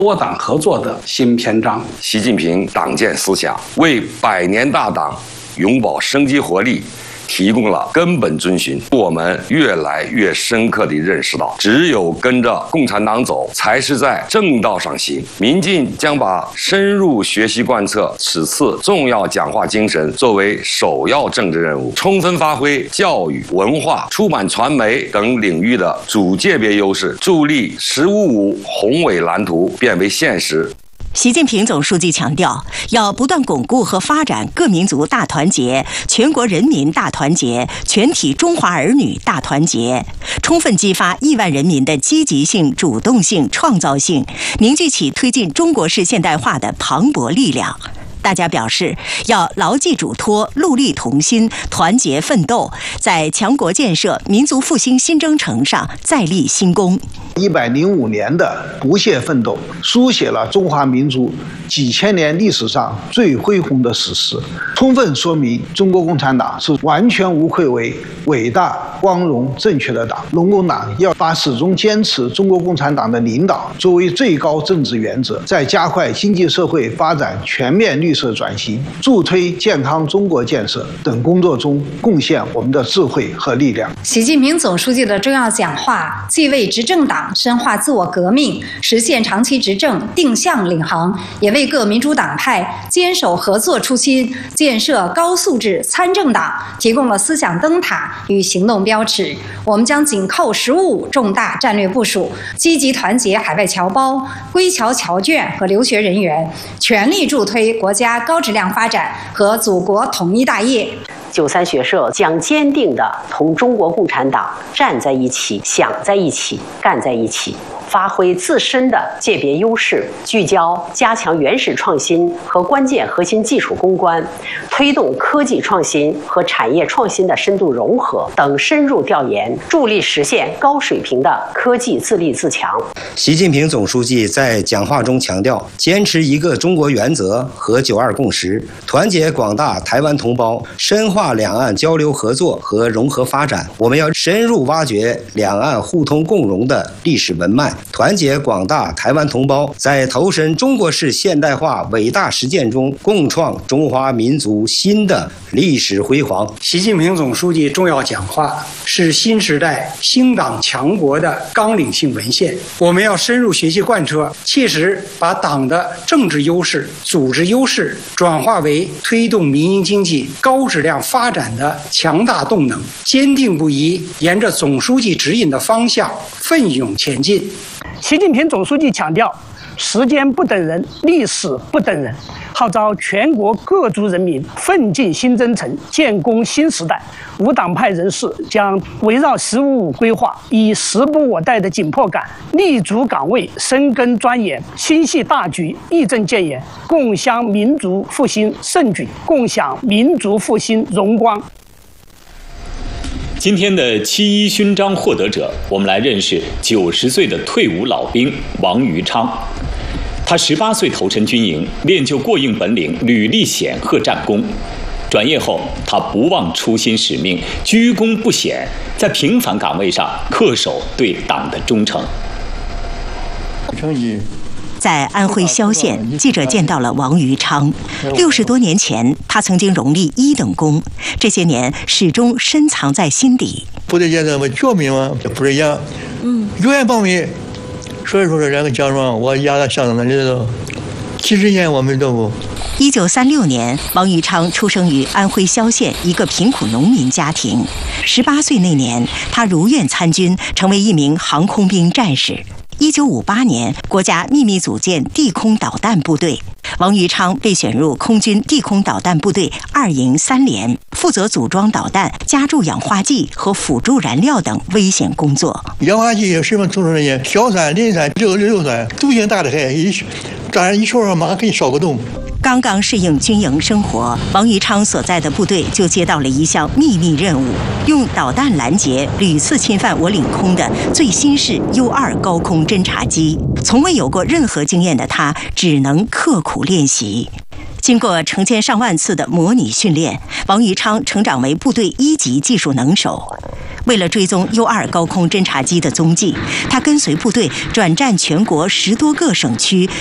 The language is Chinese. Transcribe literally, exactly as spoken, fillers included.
多党合作的新篇章。 习近平党建思想为百年大党永葆生机活力提供了根本遵循。我们越来越深刻地认识到，只有跟着共产党走，才是在正道上行。民进将把深入学习贯彻此次重要讲话精神作为首要政治任务，充分发挥教育、文化、出版传媒等领域的主界别优势，助力“十五五”宏伟蓝图变为现实。 习近平总书记强调，要不断巩固和发展各民族大团结、全国人民大团结、全体中华儿女大团结，充分激发亿万人民的积极性、主动性、创造性，凝聚起推进中国式现代化的磅礴力量。大家表示，要牢记嘱托，戮力同心，团结奋斗，在强国建设、民族复兴新征程上再立新功。 一百零五年的不懈奋斗，书写了中华民族几千年历史上最恢宏的史诗，充分说明中国共产党是完全无愧为伟大、光荣、正确的党。中共党要把始终坚持中国共产党的领导作为最高政治原则，在加快经济社会发展全面绿色转型、助推健康中国建设等工作中贡献我们的智慧和力量。 习近平总书记的重要讲话，既为执政党深化自我革命、实现长期执政定向领航，也为各民主党派坚守合作初心、建设高素质参政党提供了思想灯塔与行动标尺。我们将紧扣“十五五”重大战略部署，积极团结海外侨胞、归侨侨眷和留学人员，全力助推国家高质量发展和祖国统一大业。 九三学社将坚定地同中国共产党站在一起、想在一起、干在一起，发挥自身的界别优势，聚焦加强原始创新和关键核心技术攻关，推动科技创新和产业创新的深度融合等深入调研，助力实现高水平的科技自立自强。 习近平总书记在讲话中强调，坚持一个中国原则和九二共识，团结广大台湾同胞，深化两岸交流合作和融合发展。我们要深入挖掘两岸互通共荣的历史文脉，团结广大台湾同胞，在投身中国式现代化伟大实践中，共创中华民族新的历史辉煌。 习近平总书记重要讲话是新时代兴党强国的纲领性文献，我们要深入学习贯彻，切实把党的政治优势、组织优势转化为推动民营经济高质量发展的强大动能，坚定不移沿着总书记指引的方向奋勇前进。 习近平总书记强调，时间不等人，历史不等人，号召全国各族人民奋进新征程，建功新时代。无党派人士将围绕“十五五”规划，以时不我待的紧迫感，立足岗位，深耕钻研，心系大局，义正谏言，共襄民族复兴盛举，共享民族复兴荣光。 今天的七一勋章获得者，我们来认识九十岁的退伍老兵王于昌。他十八岁投身军营，练就过硬本领，屡立显赫战功。转业后，他不忘初心使命，居功不显，在平凡岗位上恪守对党的忠诚。 在安徽萧县，记者见到了王于昌。六十多年前，他曾经荣立一等功，这些年始终深藏在心底。 部队建设嘛，救命嘛，不是养，嗯，永远保密。所以说这两个奖状，我压在箱子那里头，几十年我们都不。 一九三六年，王于昌出生于安徽萧县一个贫苦农民家庭。十八岁那年，他如愿参军，成为一名航空兵战士。一九五八年，国家秘密组建地空导弹部队，王于昌被选入空军地空导弹部队二营三连，负责组装导弹、加注氧化剂和辅助燃料等危险工作。 氧化剂什么组成的？硝酸、磷酸、六六硫酸，毒性大的很，一当然一烧上马上给你烧个洞。 刚刚适应军营生活，王于昌所在的部队就接到了一项秘密任务，用导弹拦截屡次侵犯我领空的最新式 U 二高空侦察机。从未有过任何经验的他，只能刻苦练习。经过成千上万次的模拟训练，王于昌成长为部队一级技术能手。为了追踪 U 二高空侦察机的踪迹，他跟随部队转战全国十多个省区，